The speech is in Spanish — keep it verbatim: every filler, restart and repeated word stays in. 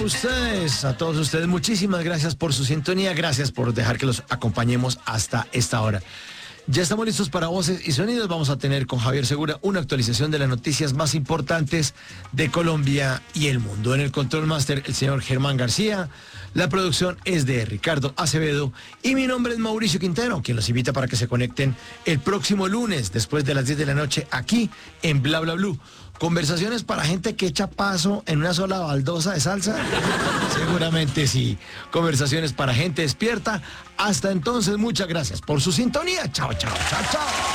ustedes, a todos ustedes, muchísimas gracias por su sintonía, gracias por dejar que los acompañemos hasta esta hora. Ya estamos listos para Voces y Sonidos. Vamos a tener con Javier Segura una actualización de las noticias más importantes de Colombia y el mundo. En el Control Master, el señor Germán García. La producción es de Ricardo Acevedo y mi nombre es Mauricio Quintero, quien los invita para que se conecten el próximo lunes después de las diez de la noche aquí en Bla Bla Blue. Conversaciones para gente que echa paso en una sola baldosa de salsa. Seguramente sí. Conversaciones para gente despierta. Hasta entonces, muchas gracias por su sintonía. Chao, chao, chao, chao.